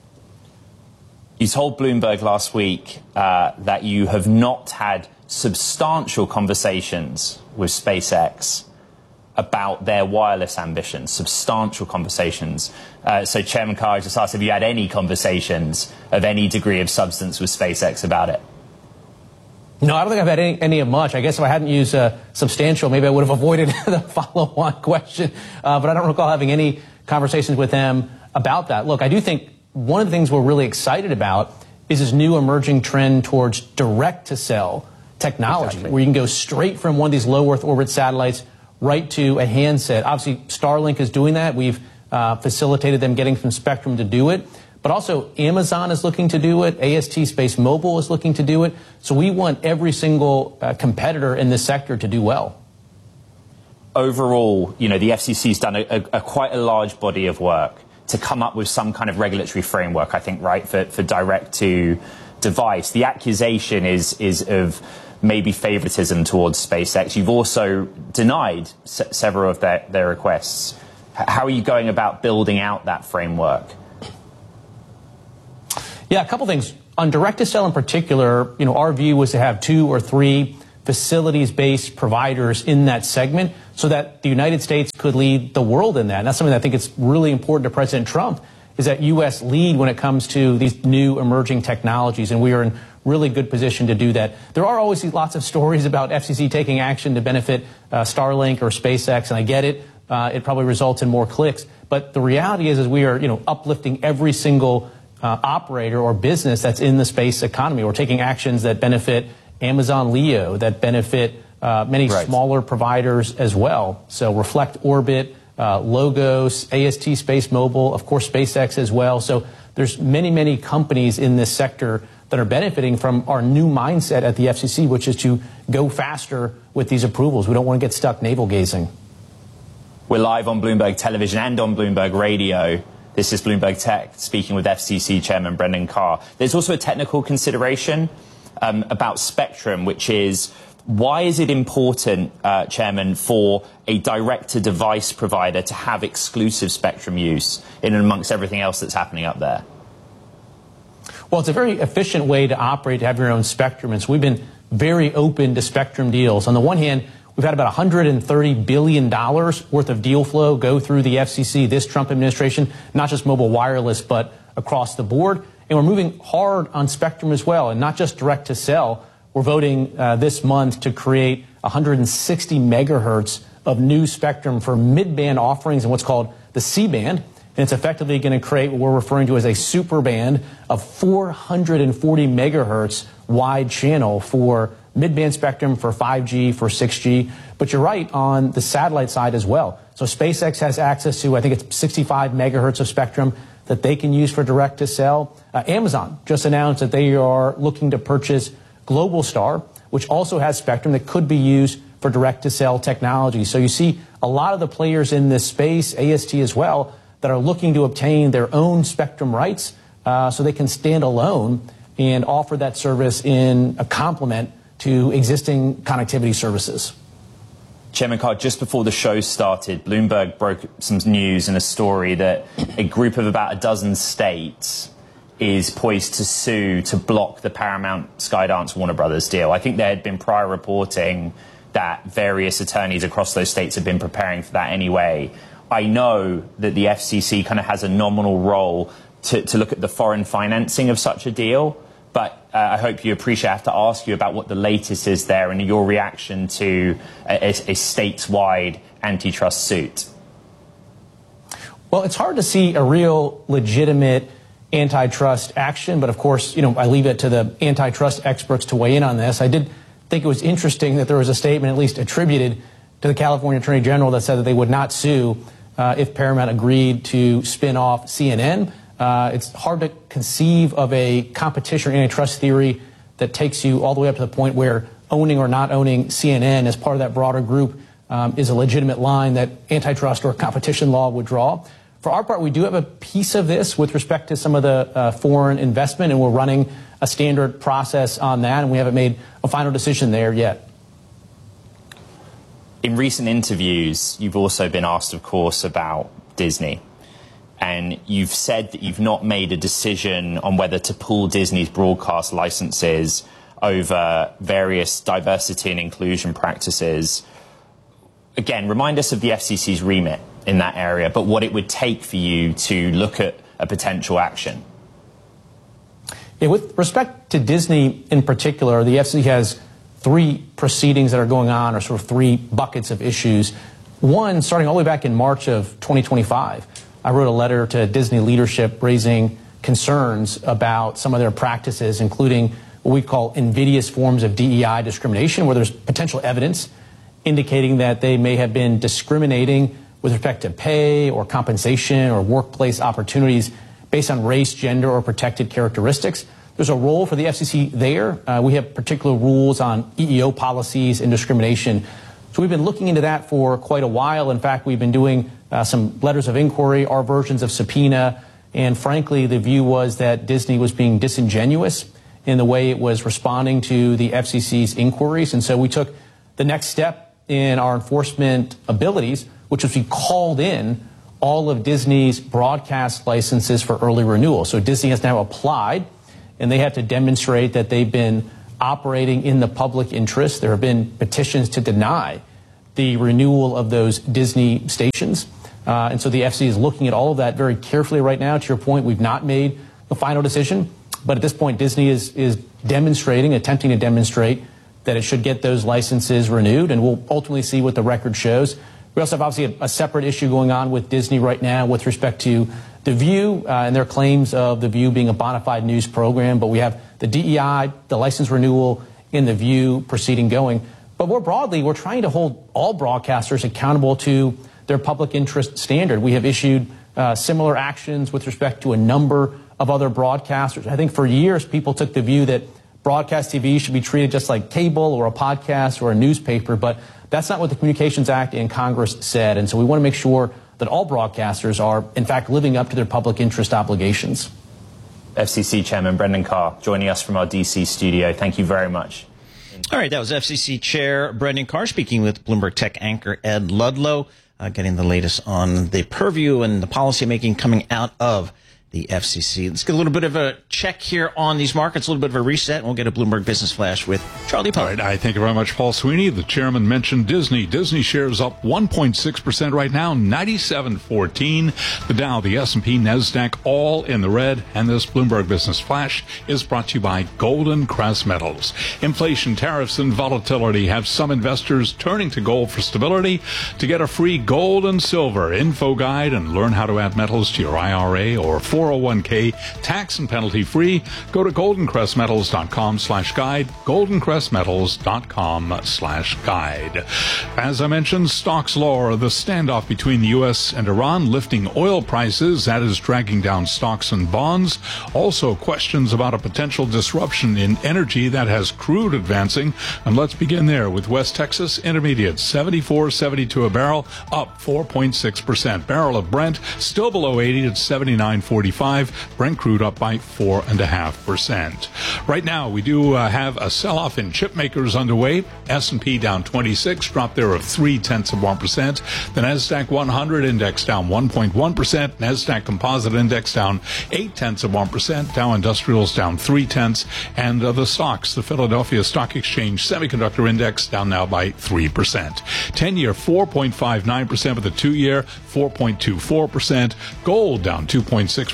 You told Bloomberg last week that you have not had substantial conversations with SpaceX about their wireless ambitions, substantial conversations. So Chairman Carr just asked if you had any conversations of any degree of substance with SpaceX about it. No, I don't think I've had any of much. I guess if I hadn't used substantial, maybe I would have avoided the follow-on question. But I don't recall having any conversations with them about that. Look, I do think one of the things we're really excited about is this new emerging trend towards direct-to-cell technology, where you can go straight from one of these low Earth orbit satellites right to a handset. Obviously, Starlink is doing that. We've facilitated them getting some spectrum to do it. But also, Amazon is looking to do it. AST Space Mobile is looking to do it. So we want every single competitor in this sector to do well. Overall, the FCC's done a quite a large body of work to come up with some kind of regulatory framework, I think, right, for direct-to-device. The accusation is of maybe favoritism towards SpaceX. You've also denied several of their requests. How are you going about building out that framework? Yeah, a couple things. On direct-to-cell in particular, our view was to have 2 or 3 facilities-based providers in that segment so that the United States could lead the world in that. And that's something that I think it's really important to President Trump, is that U.S. lead when it comes to these new emerging technologies, and we are in really good position to do that. There are always lots of stories about FCC taking action to benefit Starlink or SpaceX, and I get it. It probably results in more clicks. But the reality is we are, uplifting every single operator or business that's in the space economy. We're taking actions that benefit Amazon Leo, that benefit many smaller providers as well. So Reflect Orbit, Logos, AST Space Mobile, of course SpaceX as well. So there's many companies in this sector that are benefiting from our new mindset at the FCC, which is to go faster with these approvals. We don't want to get stuck navel gazing. We're live on Bloomberg Television and on Bloomberg Radio. This is Bloomberg Tech, speaking with FCC Chairman Brendan Carr. There's also a technical consideration about spectrum, which is, why is it important, Chairman, for a direct-to-device provider to have exclusive spectrum use in and amongst everything else that's happening up there? Well, it's a very efficient way to operate, to have your own spectrum. And so we've been very open to spectrum deals. On the one hand, we've had about $130 billion worth of deal flow go through the FCC this Trump administration, not just mobile wireless, but across the board. And we're moving hard on spectrum as well, and not just direct to cell. We're voting this month to create 160 megahertz of new spectrum for mid-band offerings in what's called the C-band. And it's effectively going to create what we're referring to as a super band of 440 megahertz wide channel for mid-band spectrum, for 5G, for 6G. But you're right on the satellite side as well. So SpaceX has access to, I think it's 65 megahertz of spectrum that they can use for direct-to-cell. Amazon just announced that they are looking to purchase Globalstar, which also has spectrum that could be used for direct-to-cell technology. So you see a lot of the players in this space, AST as well, that are looking to obtain their own spectrum rights so they can stand alone and offer that service in a complement to existing connectivity services. Chairman Carr, just before the show started, Bloomberg broke some news in a story that a group of about a dozen states is poised to sue to block the Paramount Skydance Warner Brothers deal. I think there had been prior reporting that various attorneys across those states had been preparing for that anyway. I know that the FCC kind of has a nominal role to look at the foreign financing of such a deal, but I hope you appreciate I have to ask you about what the latest is there and your reaction to a statewide antitrust suit. Well, it's hard to see a real legitimate antitrust action, but of course, I leave it to the antitrust experts to weigh in on this. I did think it was interesting that there was a statement, at least attributed to the California Attorney General, that said that they would not sue if Paramount agreed to spin off CNN. It's hard to conceive of a competition or antitrust theory that takes you all the way up to the point where owning or not owning CNN as part of that broader group is a legitimate line that antitrust or competition law would draw. For our part, we do have a piece of this with respect to some of the foreign investment, and we're running a standard process on that, and we haven't made a final decision there yet. In recent interviews, you've also been asked, of course, about Disney. And you've said that you've not made a decision on whether to pull Disney's broadcast licenses over various diversity and inclusion practices. Again, remind us of the FCC's remit in that area, but what it would take for you to look at a potential action. Yeah, with respect to Disney in particular, the FCC has three proceedings that are going on, or sort of three buckets of issues. One, starting all the way back in March of 2025, I wrote a letter to Disney leadership raising concerns about some of their practices, including what we call invidious forms of DEI discrimination, where there's potential evidence indicating that they may have been discriminating with respect to pay or compensation or workplace opportunities based on race, gender, or protected characteristics. There's a role for the FCC there. We have particular rules on EEO policies and discrimination. So we've been looking into that for quite a while. In fact, we've been doing some letters of inquiry, our versions of subpoena, and frankly, the view was that Disney was being disingenuous in the way it was responding to the FCC's inquiries. And so we took the next step in our enforcement abilities, which was we called in all of Disney's broadcast licenses for early renewal. So Disney has now applied, and they have to demonstrate that they've been operating in the public interest. There have been petitions to deny the renewal of those Disney stations. And so the FCC is looking at all of that very carefully right now. To your point, we've not made the final decision. But at this point, Disney is attempting to demonstrate that it should get those licenses renewed. And we'll ultimately see what the record shows. We also have obviously a separate issue going on with Disney right now with respect to The View and their claims of The View being a bona fide news program. But we have the DEI, the license renewal in The View proceeding going. But more broadly, we're trying to hold all broadcasters accountable to their public interest standard. We have issued similar actions with respect to a number of other broadcasters. I think for years, people took the view that broadcast TV should be treated just like cable or a podcast or a newspaper, but that's not what the Communications Act and Congress said. And so we want to make sure that all broadcasters are, in fact, living up to their public interest obligations. FCC Chairman Brendan Carr joining us from our DC studio. Thank you very much. All right, that was FCC Chair Brendan Carr speaking with Bloomberg Tech anchor Ed Ludlow, getting the latest on the purview and the policymaking coming out of the FCC. Let's get a little bit of a check here on these markets, a little bit of a reset, and we'll get a Bloomberg Business Flash with Charlie Pell. All right, I thank you very much, Paul Sweeney. The chairman mentioned Disney. Disney shares up 1.6% right now, 97.14. The Dow, the S&P, NASDAQ, all in the red. And this Bloomberg Business Flash is brought to you by Golden Crest Metals. Inflation, tariffs, and volatility have some investors turning to gold for stability. To get a free gold and silver info guide and learn how to add metals to your IRA or 401k tax and penalty free, go to goldencrestmetals.com/guide, goldencrestmetals.com/guide. As I mentioned, stocks lower. The standoff between the U.S. and Iran lifting oil prices. That is dragging down stocks and bonds. Also questions about a potential disruption in energy that has crude advancing. And let's begin there with West Texas Intermediate, 74.72 a barrel, up 4.6%. Barrel of Brent still below 80 at 79.45. Brent crude up by 4.5%. Right now, we do have a sell-off in chip makers underway. S&P down 26, drop there of 0.3%. The Nasdaq 100 index down 1.1%. Nasdaq Composite Index down 0.8%. Dow Industrials down 0.3%. And the stocks, the Philadelphia Stock Exchange Semiconductor Index down now by 3%. 10-year 4.59%, with the 2-year 4.24%. Gold down 2.6%.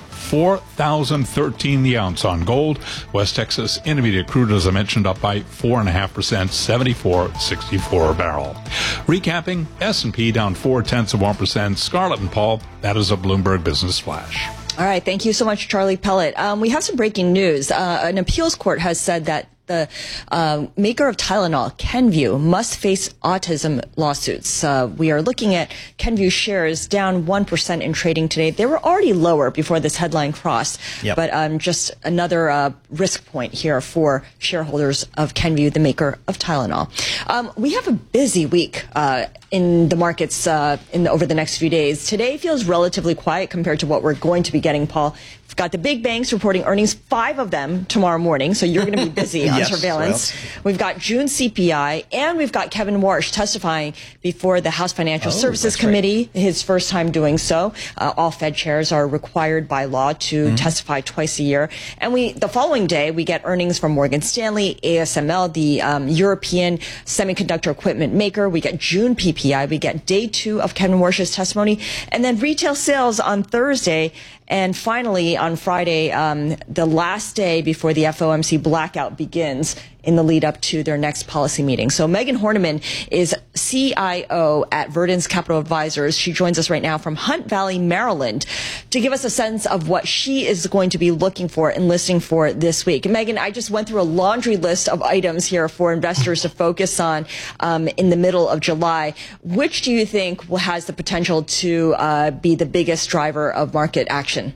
$4,013 the ounce on gold. West Texas Intermediate crude, as I mentioned, up by 4.5%, 74.64 a barrel. Recapping, S&P down 0.4%. Scarlett and Paul, that is a Bloomberg Business Flash. All right. Thank you so much, Charlie Pellet. We have some breaking news. An appeals court has said that the maker of Tylenol, Kenvue, must face autism lawsuits. We are looking at Kenvue shares down 1% in trading today. They were already lower before this headline crossed, but just another risk point here for shareholders of Kenvue, the maker of Tylenol. We have a busy week in the markets over the next few days. Today feels relatively quiet compared to what we're going to be getting, Paul. We've got the big banks reporting earnings, 5 of them tomorrow morning, so you're going to be busy on surveillance. Well. We've got June CPI, and we've got Kevin Warsh testifying before the House Financial Services Committee, his first time doing so. All Fed chairs are required by law to testify twice a year. And the following day, we get earnings from Morgan Stanley, ASML, the European semiconductor equipment maker. We get June PPI. We get day 2 of Kevin Warsh's testimony. And then retail sales on Thursday. And finally, on Friday, the last day before the FOMC blackout begins in the lead up to their next policy meeting. So Megan Horniman is CIO at Verdence Capital Advisors. She joins us right now from Hunt Valley, Maryland, to give us a sense of what she is going to be looking for and listening for this week. Megan, I just went through a laundry list of items here for investors to focus on in the middle of July. Which do you think has the potential to be the biggest driver of market action?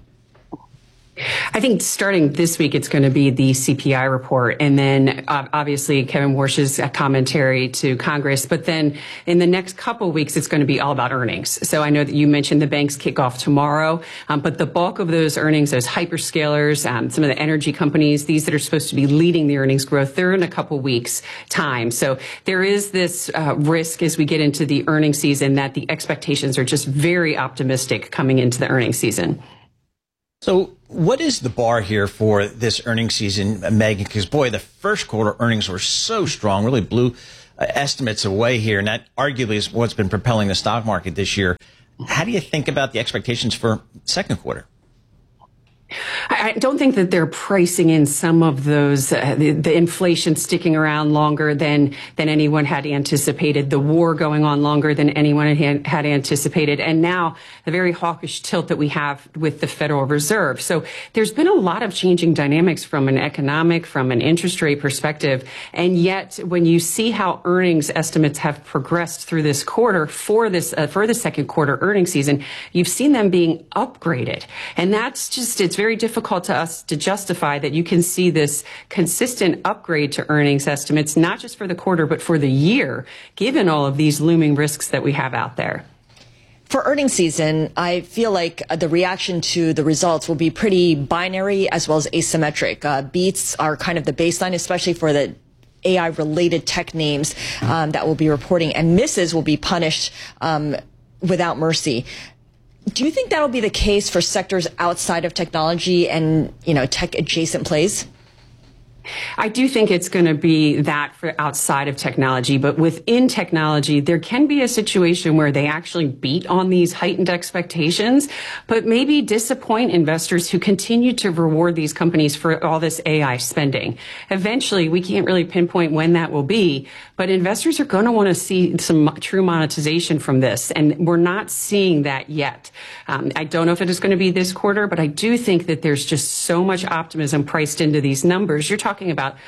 I think starting this week, it's going to be the CPI report, and then obviously Kevin Warsh's commentary to Congress. But then in the next couple of weeks, it's going to be all about earnings. So I know that you mentioned the banks kick off tomorrow, but the bulk of those earnings, those hyperscalers, some of the energy companies, these that are supposed to be leading the earnings growth, they're in a couple weeks' time. So there is this risk as we get into the earnings season that the expectations are just very optimistic coming into the earnings season. So what is the bar here for this earnings season, Megan? Because, boy, the first quarter earnings were so strong, really blew estimates away here. And that arguably is what's been propelling the stock market this year. How do you think about the expectations for second quarter? I don't think that they're pricing in some of those, the inflation sticking around longer than anyone had anticipated, the war going on longer than anyone had anticipated, and now the very hawkish tilt that we have with the Federal Reserve. So there's been a lot of changing dynamics from an economic, from an interest rate perspective, and yet when you see how earnings estimates have progressed through this quarter for the second quarter earnings season, you've seen them being upgraded, and that's just it's very difficult to us to justify that you can see this consistent upgrade to earnings estimates, not just for the quarter, but for the year, given all of these looming risks that we have out there. For earnings season, I feel like the reaction to the results will be pretty binary as well as asymmetric. Beats are kind of the baseline, especially for the AI-related tech names that will be reporting, and misses will be punished without mercy. Do you think that'll be the case for sectors outside of technology and, tech adjacent plays? I do think it's going to be that for outside of technology, but within technology, there can be a situation where they actually beat on these heightened expectations, but maybe disappoint investors who continue to reward these companies for all this AI spending. Eventually, we can't really pinpoint when that will be, but investors are going to want to see some true monetization from this, and we're not seeing that yet. I don't know if it is going to be this quarter, but I do think that there's just so much optimism priced into these numbers. You're talking about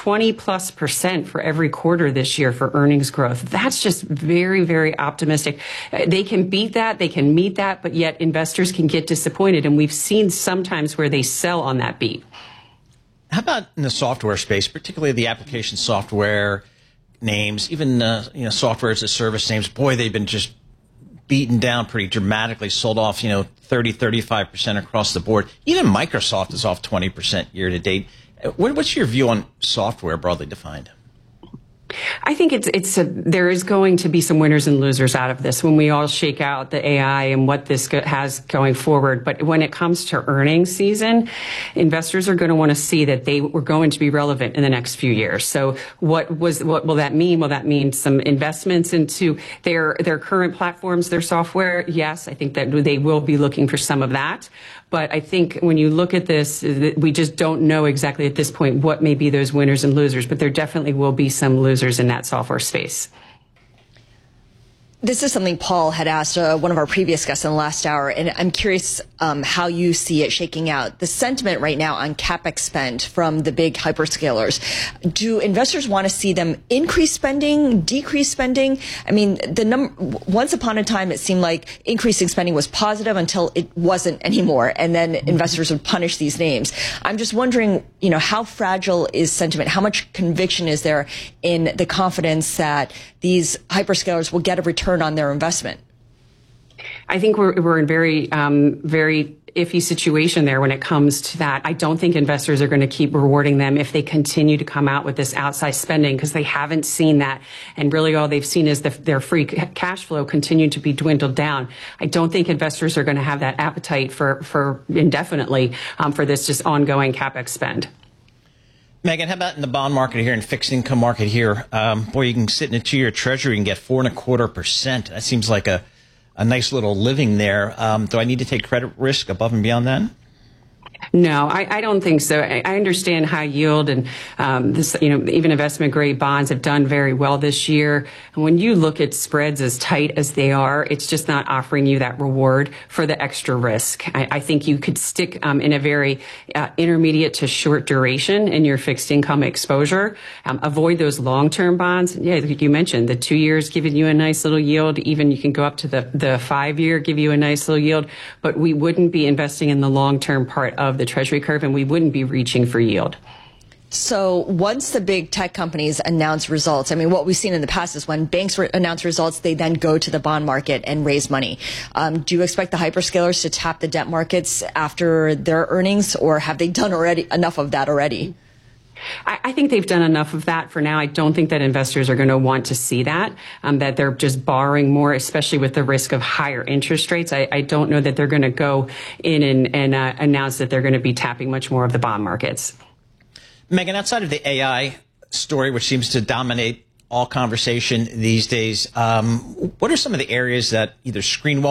20+% for every quarter this year for earnings growth. That's just very, very optimistic. They can beat that, they can meet that, but yet investors can get disappointed, and we've seen sometimes where they sell on that beat. How about in the software space, particularly the application software names, even software as a service names? Boy, they've been just beaten down pretty dramatically, sold off 30-35% across the board. Even Microsoft is off 20% year to date. What's your view on software broadly defined? I think there is going to be some winners and losers out of this when we all shake out the AI and what this has going forward. But when it comes to earnings season, investors are going to want to see that they were going to be relevant in the next few years. So what will that mean? Will that mean some investments into their current platforms, their software? Yes, I think that they will be looking for some of that. But I think when you look at this, we just don't know exactly at this point what may be those winners and losers, but there definitely will be some losers in that software space. This is something Paul had asked one of our previous guests in the last hour, and I'm curious how you see it shaking out. The sentiment right now on CapEx spend from the big hyperscalers. Do investors want to see them increase spending, decrease spending? I mean, once upon a time, it seemed like increasing spending was positive until it wasn't anymore, and then investors would punish these names. I'm just wondering, how fragile is sentiment? How much conviction is there in the confidence that these hyperscalers will get a return on their investment? I think we're in very iffy situation there when it comes to that. I don't think investors are going to keep rewarding them if they continue to come out with this outsized spending, because they haven't seen that. And really all they've seen is their free cash flow continue to be dwindled down. I don't think investors are going to have that appetite for indefinitely for this just ongoing CapEx spend. Megan, how about in the bond market here and fixed income market here? You can sit in a 2-year treasury and get 4.25%. That seems like a nice little living there. Do I need to take credit risk above and beyond that? No, I don't think so. I understand high yield and even investment grade bonds have done very well this year. And when you look at spreads as tight as they are, it's just not offering you that reward for the extra risk. I think you could stick in a very intermediate to short duration in your fixed income exposure. Avoid those long-term bonds. Yeah, like you mentioned, the 2 years giving you a nice little yield. Even you can go up to the 5 year, give you a nice little yield. But we wouldn't be investing in the long-term part of the Treasury curve, and we wouldn't be reaching for yield. So once the big tech companies announce results, I mean, what we've seen in the past is when banks announce results, they then go to the bond market and raise money. Do you expect the hyperscalers to tap the debt markets after their earnings, or have they done enough of that already? I think they've done enough of that for now. I don't think that investors are going to want to see that they're just borrowing more, especially with the risk of higher interest rates. I don't know that they're going to go in and announce that they're going to be tapping much more of the bond markets. Megan, outside of the AI story, which seems to dominate all conversation these days, what are some of the areas that either screen